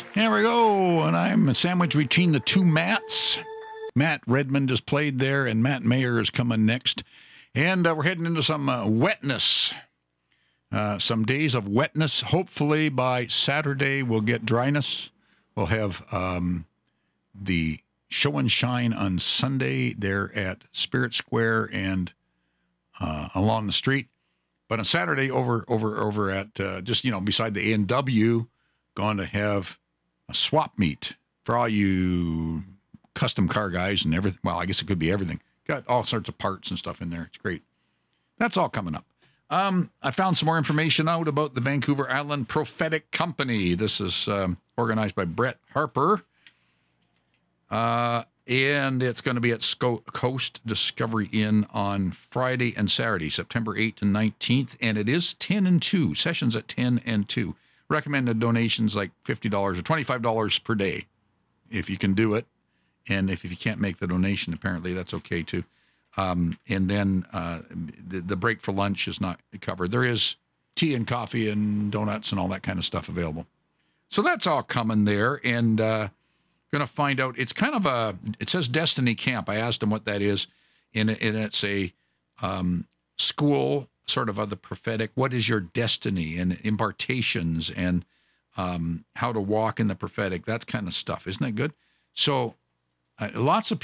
Here we go, and I'm sandwiched between the two Matts. Matt Redmond is played there, and Matt Mayer is coming next. And we're heading into some wetness, some days of wetness. Hopefully by Saturday we'll get dryness. We'll have the show and shine on Sunday there at Spirit Square and along the street. But on Saturday over at just, beside the A&W, going to have a swap meet for all you custom car guys and everything. Well, I guess it could be everything. Got all sorts of parts and stuff in there. It's great. That's all coming up. I found some more information out about the Vancouver Island Prophetic Company. This is organized by Brett Harper. And it's going to be at Coast Discovery Inn on Friday and Saturday, September 8th and 19th. And it is 10 and 2, sessions at 10 and 2. Recommended donations like $50 or $25 per day if you can do it. And if you can't make the donation, apparently that's okay too. And then the break for lunch is not covered. There is tea and coffee and donuts and all that kind of stuff available. So that's all coming there. And going to find out. It's kind of it says Destiny Camp. I asked them what that is. And it's a school sort of the prophetic. What is your destiny and impartations and how to walk in the prophetic, that kind of stuff. Isn't that good? So lots of